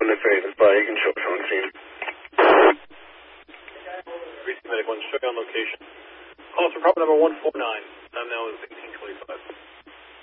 When the phase is by, you can show us on scene. Medic 1, show you on location. Call for problem number 149. Time now is 1825.